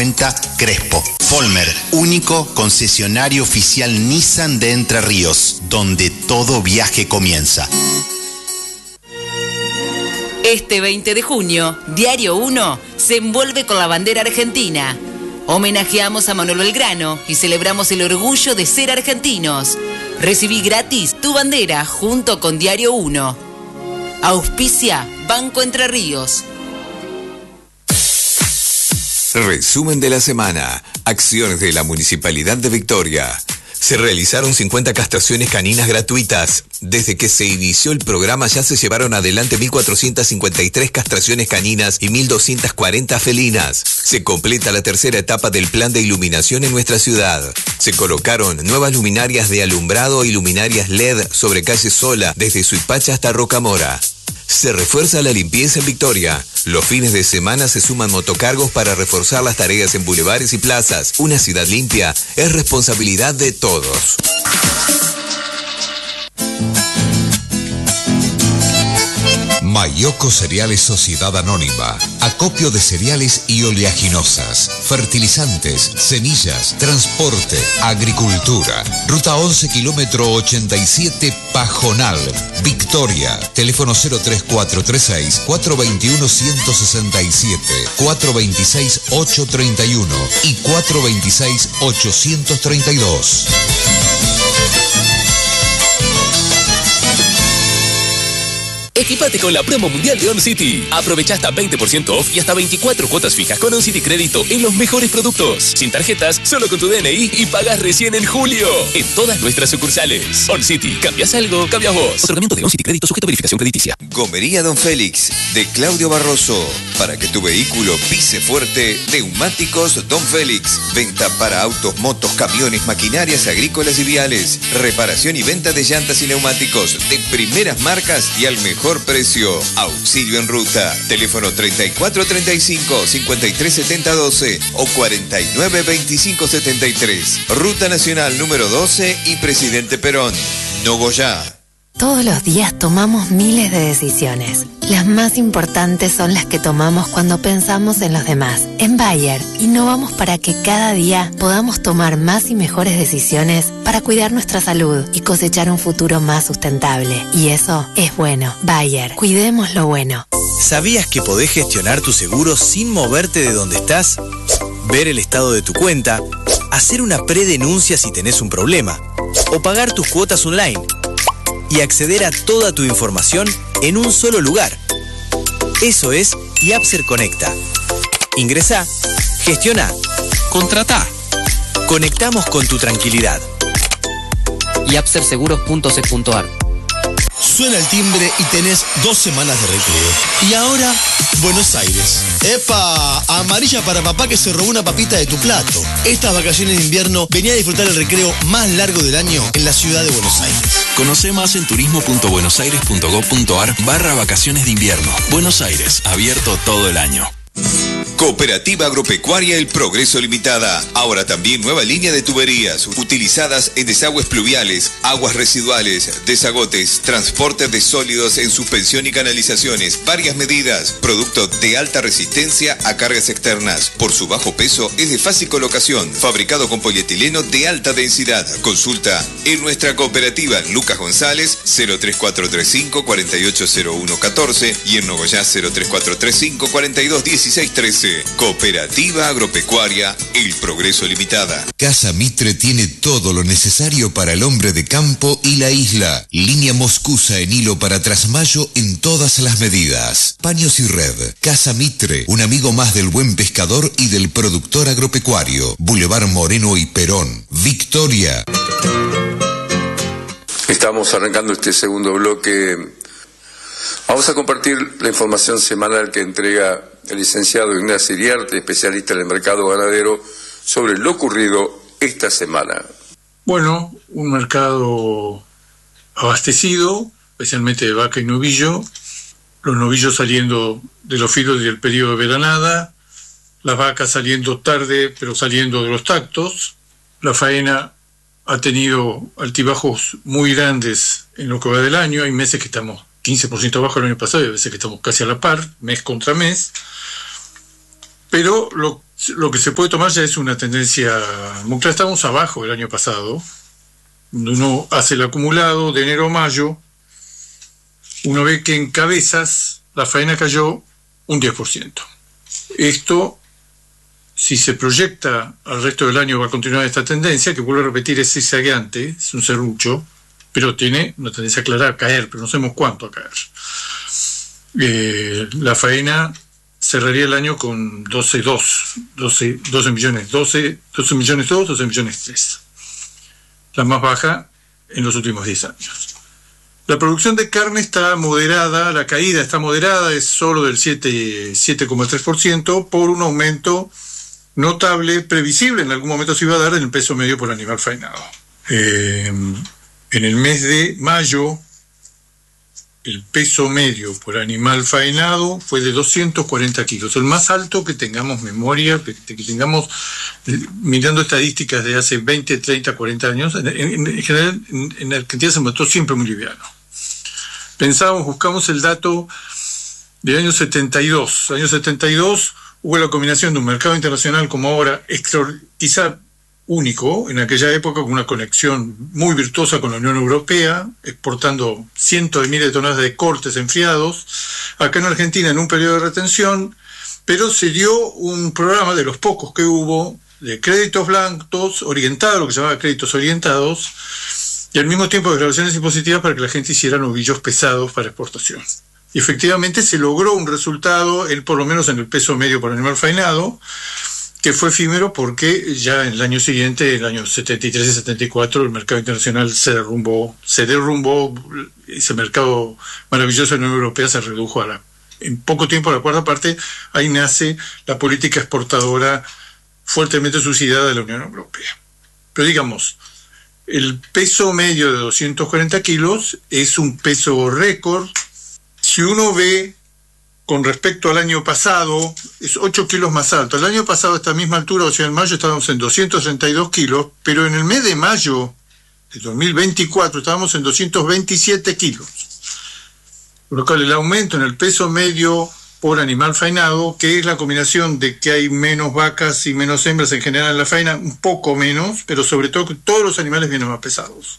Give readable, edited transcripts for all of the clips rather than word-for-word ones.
Crespo. Folmer, único concesionario oficial Nissan de Entre Ríos, donde todo viaje comienza. Este 20 de junio, Diario 1 se envuelve con la bandera argentina. Homenajeamos a Manuel Belgrano y celebramos el orgullo de ser argentinos. Recibí gratis tu bandera junto con Diario 1. Auspicia Banco Entre Ríos. Resumen de la semana. Acciones de la Municipalidad de Victoria. Se realizaron 50 castraciones caninas gratuitas. Desde que se inició el programa ya se llevaron adelante 1.453 castraciones caninas y 1.240 felinas. Se completa la tercera etapa del plan de iluminación en nuestra ciudad. Se colocaron nuevas luminarias de alumbrado y luminarias LED sobre calle Sola, desde Suipacha hasta Rocamora. Se refuerza la limpieza en Victoria. Los fines de semana se suman motocargos para reforzar las tareas en bulevares y plazas. Una ciudad limpia es responsabilidad de todos. Mayoco Cereales Sociedad Anónima. Acopio de cereales y oleaginosas, fertilizantes, semillas, transporte, agricultura. Ruta 11, kilómetro 87, Pajonal, Victoria. Teléfono 03436 421 167, 426 831 y 426 832. Equipate con la promo mundial de OnCity. Aprovecha hasta 20% off y hasta 24 cuotas fijas con OnCity Crédito en los mejores productos. Sin tarjetas, solo con tu DNI y pagas recién en julio. En todas nuestras sucursales. OnCity. ¿Cambias algo? Cambias vos. Otorgamiento de OnCity Crédito sujeto a verificación crediticia. Gomería Don Félix, de Claudio Barroso. Para que tu vehículo pise fuerte, Neumáticos Don Félix. Venta para autos, motos, camiones, maquinarias agrícolas y viales. Reparación y venta de llantas y neumáticos de primeras marcas y al mejor precio. Auxilio en ruta. Teléfono 3435-537012 o 492573. Ruta Nacional número 12 y Presidente Perón. Nogoyá. Todos los días tomamos miles de decisiones. Las más importantes son las que tomamos cuando pensamos en los demás. En Bayer, innovamos para que cada día podamos tomar más y mejores decisiones para cuidar nuestra salud y cosechar un futuro más sustentable. Y eso es bueno. Bayer, cuidemos lo bueno. ¿Sabías que podés gestionar tu seguro sin moverte de donde estás? Ver el estado de tu cuenta, hacer una predenuncia si tenés un problema, o pagar tus cuotas online. Y acceder a toda tu información en un solo lugar. Eso es Yapser Conecta. Ingresá, gestiona, contratá. Conectamos con tu tranquilidad. yapserseguros.ce.ar. Suena el timbre y tenés 2 semanas de recreo. Y ahora, Buenos Aires. ¡Epa! Amarilla para papá que se robó una papita de tu plato. Estas vacaciones de invierno venía a disfrutar el recreo más largo del año en la ciudad de Buenos Aires. Conoce más en turismo.buenosaires.gov.ar/vacaciones de invierno. Buenos Aires, abierto todo el año. Cooperativa Agropecuaria El Progreso Limitada. Ahora también nueva línea de tuberías utilizadas en desagües pluviales, aguas residuales, desagotes, transporte de sólidos en suspensión y canalizaciones. Varias medidas. Producto de alta resistencia a cargas externas. Por su bajo peso es de fácil colocación. Fabricado con polietileno de alta densidad. Consulta en nuestra cooperativa Lucas González 03435 480114 y en Nogoyá 03435 421613. Cooperativa Agropecuaria El Progreso Limitada. Casa Mitre tiene todo lo necesario para el hombre de campo y la isla. Línea moscusa en hilo para trasmayo en todas las medidas. Paños y red. Casa Mitre, un amigo más del buen pescador y del productor agropecuario. Boulevard Moreno y Perón. Victoria. Estamos arrancando este segundo bloque. Vamos a compartir la información semanal que entrega el licenciado Ignacio Iriarte, especialista en el mercado ganadero, sobre lo ocurrido esta semana. Bueno, un mercado abastecido, especialmente de vaca y novillo, los novillos saliendo de los filos del periodo de veranada, las vacas saliendo tarde pero saliendo de los tactos. La faena ha tenido altibajos muy grandes en lo que va del año. Hay meses que estamos 15% abajo del año pasado y a veces que estamos casi a la par, mes contra mes. Pero lo lo que se puede tomar ya es una tendencia muy clara. Estamos abajo del año pasado. Cuando uno hace el acumulado de enero a mayo, uno ve que en cabezas la faena cayó un 10%. Esto, si se proyecta al resto del año, va a continuar esta tendencia, que vuelvo a repetir, es zigzagueante, es un serrucho, pero tiene una tendencia clara a caer, pero no sabemos cuánto a caer. La faena cerraría el año con 12 millones 3, la más baja en los últimos 10 años. La producción de carne está moderada, la caída está moderada, es solo del 7,3% por un aumento notable, previsible, en algún momento se iba a dar en el peso medio por animal faenado. En el mes de mayo, el peso medio por animal faenado fue de 240 kilos, el más alto que tengamos memoria, que tengamos mirando estadísticas de hace 20, 30, 40 años. En general, en Argentina se mató siempre muy liviano. Buscamos el dato del año 72. Año 72 hubo la combinación de un mercado internacional como ahora, quizá único, en aquella época con una conexión muy virtuosa con la Unión Europea, exportando cientos de miles de toneladas de cortes enfriados, acá en Argentina en un periodo de retención, pero se dio un programa de los pocos que hubo, de créditos blancos, orientados, lo que se llamaba créditos orientados, y al mismo tiempo declaraciones impositivas para que la gente hiciera novillos pesados para exportación. Y efectivamente se logró un resultado, por lo menos en el peso medio por animal faenado, que fue efímero porque ya en el año siguiente, el año 73 y 74, el mercado internacional se derrumbó, ese mercado maravilloso de la Unión Europea se redujo en poco tiempo a la cuarta parte. Ahí nace la política exportadora fuertemente subsidiada de la Unión Europea. Pero digamos, el peso medio de 240 kilos es un peso récord. Si uno ve con respecto al año pasado, es 8 kilos más alto. El año pasado a esta misma altura, o sea, en mayo estábamos en 232 kilos, pero en el mes de mayo de 2024 estábamos en 227 kilos. Por lo cual el aumento en el peso medio por animal faenado, que es la combinación de que hay menos vacas y menos hembras en general en la faena, un poco menos, pero sobre todo que todos los animales vienen más pesados.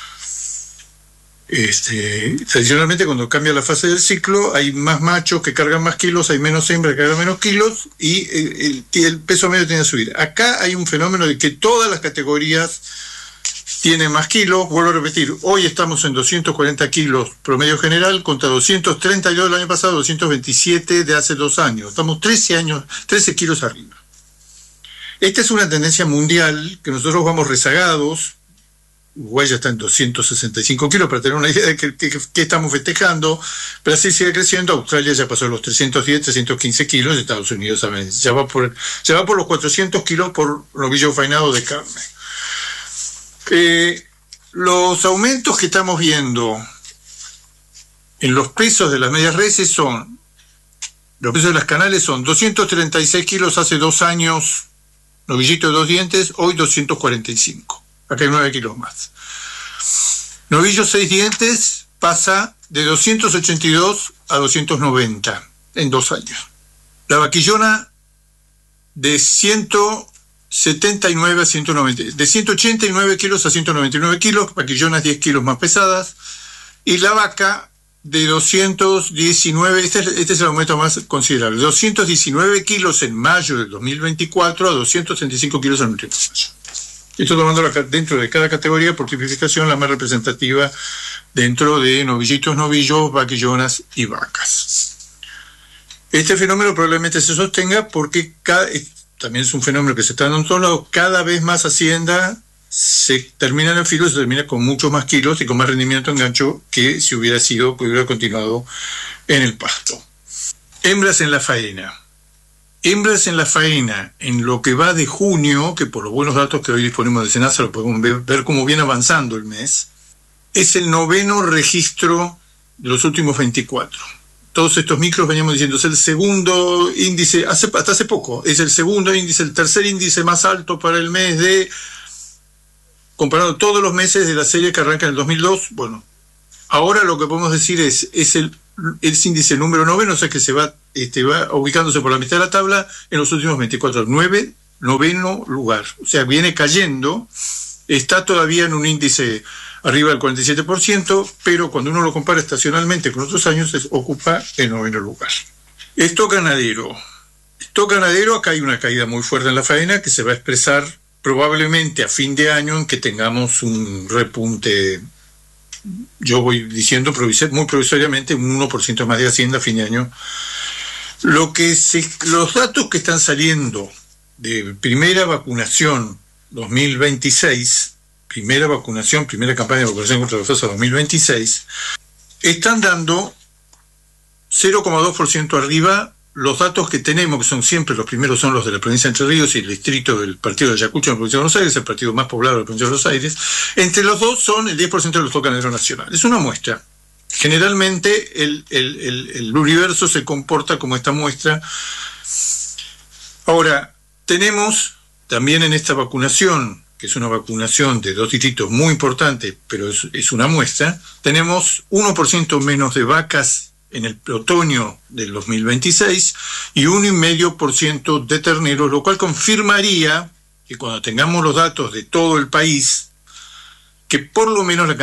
Tradicionalmente cuando cambia la fase del ciclo hay más machos que cargan más kilos, hay menos hembras que cargan menos kilos y el peso medio tiende a subir. Acá hay un fenómeno de que todas las categorías tienen más kilos. Vuelvo a repetir, hoy estamos en 240 kilos promedio general contra 232 del año pasado, 227 de hace 2 años. Estamos 13 kilos arriba. Esta es una tendencia mundial que nosotros vamos rezagados. Uruguay ya está en 265 kilos, para tener una idea de que estamos festejando. Brasil sigue creciendo, Australia ya pasó los 310, 315 kilos, Estados Unidos ya va por los 400 kilos por novillo faenado de carne. Los aumentos que estamos viendo en los pesos de las medias reses los pesos de las canales son 236 kilos hace 2 años, novillito de 2 dientes, hoy 245. Acá hay 9 kilos más. Novillo 6 dientes pasa de 282 a 290 en 2 años. La vaquillona de 179 a 190, de 189 kilos a 199 kilos, vaquillonas 10 kilos más pesadas, y la vaca de 219, este es el aumento más considerable, 219 kilos en mayo del 2024 a 235 kilos en el último mayo. Estoy tomando dentro de cada categoría por tipificación la más representativa dentro de novillitos, novillos, vaquillonas y vacas. Este fenómeno probablemente se sostenga porque también es un fenómeno que se está dando en todos lados. Cada vez más hacienda se termina en el filo, se termina con muchos más kilos y con más rendimiento en gancho que si hubiera continuado en el pasto. Hembras en la faena. Hembras en la faena, en lo que va de junio, que por los buenos datos que hoy disponemos de SENASA lo podemos ver cómo viene avanzando el mes, es el 9º registro de los últimos 24. Todos estos micros veníamos diciendo, es el segundo índice, hasta hace poco, es el segundo índice, el tercer índice más alto para el mes comparando todos los meses de la serie que arranca en el 2002. Bueno, ahora lo que podemos decir es el es índice número 9, o sea que se va ubicándose por la mitad de la tabla en los últimos 24 horas. Noveno lugar. O sea, viene cayendo, está todavía en un índice arriba del 47%, pero cuando uno lo compara estacionalmente con otros años, ocupa el noveno lugar. Stock ganadero. Acá hay una caída muy fuerte en la faena que se va a expresar probablemente a fin de año en que tengamos un repunte. Yo voy diciendo muy provisoriamente un 1% más de hacienda a fin de año. Los datos que están saliendo de primera vacunación 2026, primera campaña de vacunación contra la influenza 2026, están dando 0,2% arriba. Los datos que tenemos, que son siempre los primeros, son los de la provincia de Entre Ríos y el distrito del partido de Ayacucho en la provincia de Buenos Aires, el partido más poblado de la provincia de Buenos Aires. Entre los dos son el 10% de los stock ganadero nacional. Es una muestra. Generalmente el universo se comporta como esta muestra. Ahora, tenemos también en esta vacunación, que es una vacunación de 2 distritos muy importante, pero es una muestra, tenemos 1% menos de vacas en el otoño del 2026 y 1,5% de terneros, lo cual confirmaría que cuando tengamos los datos de todo el país, que por lo menos la